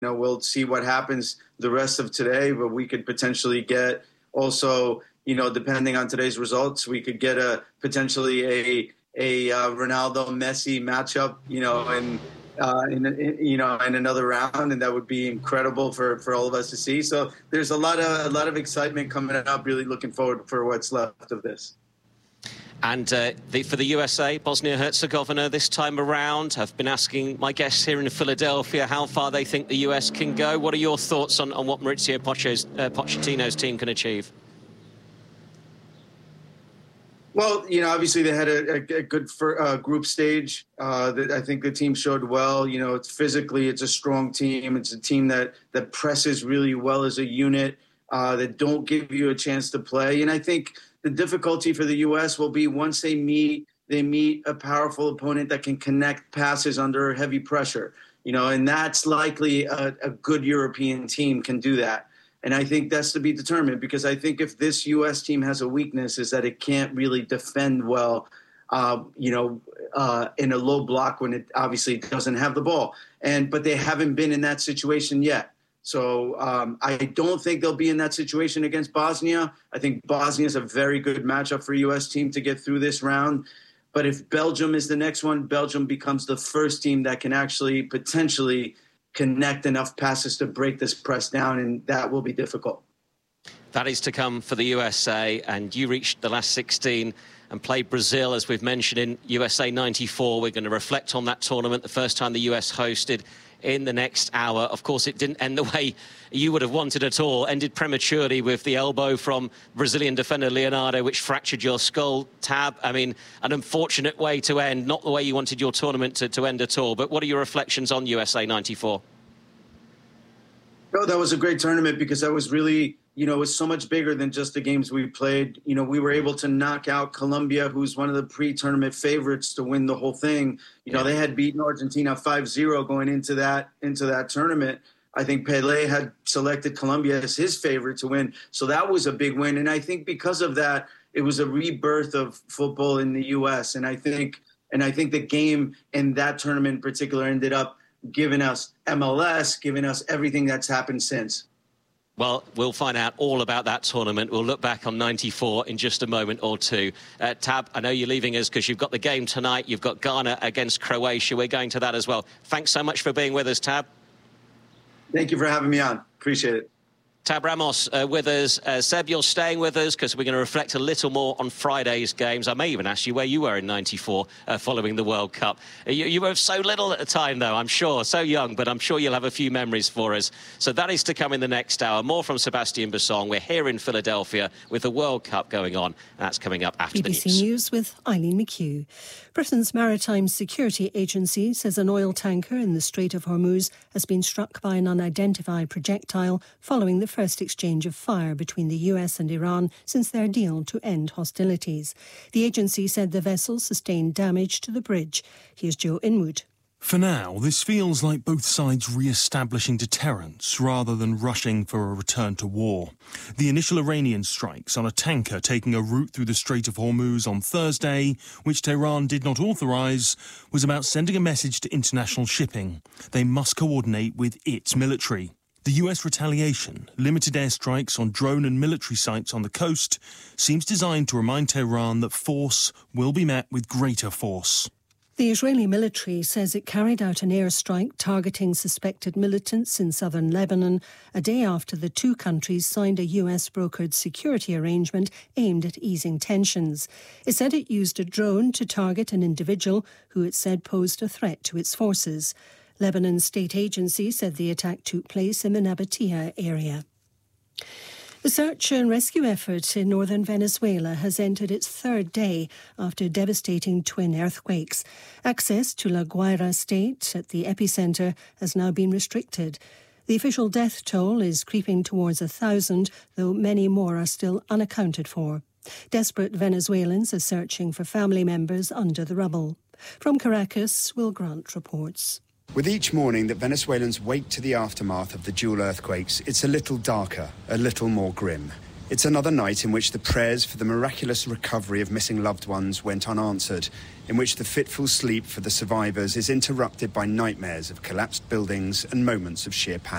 we'll see what happens the rest of today, but we could potentially get also, depending on today's results, we could get potentially a Ronaldo Messi matchup, in another round, and that would be incredible for all of us to see. So there's a lot of excitement coming up. Really looking forward for what's left of this. And for the USA, Bosnia-Herzegovina this time around, I've been asking my guests here in Philadelphia how far they think the US can go. What are your thoughts on what Mauricio Pochettino's team can achieve? Well, obviously they had a good group stage. I think the team showed well. Physically, it's a strong team. It's a team that presses really well as a unit, that don't give you a chance to play. And I think the difficulty for the U.S. will be once they meet a powerful opponent that can connect passes under heavy pressure, and that's likely a good European team can do that. And I think that's to be determined, because I think if this U.S. team has a weakness is that it can't really defend well, in a low block when it obviously doesn't have the ball. But they haven't been in that situation yet. So I don't think they'll be in that situation against Bosnia. I think Bosnia is a very good matchup for a U.S. team to get through this round. But if Belgium is the next one, Belgium becomes the first team that can actually potentially connect enough passes to break this press down, and that will be difficult. That is to come for the USA, and you reached the last 16 and played Brazil, as we've mentioned, in USA 94. We're going to reflect on that tournament, the first time the US hosted, in the next hour. Of course, it didn't end the way you would have wanted at all. Ended prematurely with the elbow from Brazilian defender Leonardo, which fractured your skull. Tab, I mean, an unfortunate way to end, not the way you wanted your tournament to end at all. But what are your reflections on USA 94? No, that was a great tournament, because that was really, it was so much bigger than just the games we played. We were able to knock out Colombia, who's one of the pre-tournament favorites to win the whole thing. They had beaten Argentina 5-0 going into that tournament. I think Pelé had selected Colombia as his favorite to win. So that was a big win. And I think because of that, it was a rebirth of football in the U.S. And I think the game in that tournament in particular ended up giving us MLS, giving us everything that's happened since. Well, we'll find out all about that tournament. We'll look back on 94 in just a moment or two. Tab, I know you're leaving us because you've got the game tonight. You've got Ghana against Croatia. We're going to that as well. Thanks so much for being with us, Tab. Thank you for having me on. Appreciate it. Tab Ramos with us. Seb, you're staying with us because we're going to reflect a little more on Friday's games. I may even ask you where you were in 94 following the World Cup. You were so little at the time, though, I'm sure. So young, but I'm sure you'll have a few memories for us. So that is to come in the next hour. More from Sebastian Bussong. We're here in Philadelphia with the World Cup going on. That's coming up after BBC the news. News with Eileen McHugh. Britain's Maritime Security Agency says an oil tanker in the Strait of Hormuz has been struck by an unidentified projectile following the first exchange of fire between the US and Iran since their deal to end hostilities. The agency said the vessel sustained damage to the bridge. Here's Joe Inwood. For now, this feels like both sides re-establishing deterrence rather than rushing for a return to war. The initial Iranian strikes on a tanker taking a route through the Strait of Hormuz on Thursday, which Tehran did not authorise, was about sending a message to international shipping. They must coordinate with its military. The US retaliation, limited airstrikes on drone and military sites on the coast, seems designed to remind Tehran that force will be met with greater force. The Israeli military says it carried out an airstrike targeting suspected militants in southern Lebanon a day after the two countries signed a US-brokered security arrangement aimed at easing tensions. It said it used a drone to target an individual who it said posed a threat to its forces. Lebanon's state agency said the attack took place in the Nabatea area. The search and rescue effort in northern Venezuela has entered its third day after devastating twin earthquakes. Access to La Guaira state at the epicentre has now been restricted. The official death toll is creeping towards 1,000, though many more are still unaccounted for. Desperate Venezuelans are searching for family members under the rubble. From Caracas, Will Grant reports. With each morning that Venezuelans wake to the aftermath of the dual earthquakes, it's a little darker, a little more grim. It's another night in which the prayers for the miraculous recovery of missing loved ones went unanswered, in which the fitful sleep for the survivors is interrupted by nightmares of collapsed buildings and moments of sheer panic.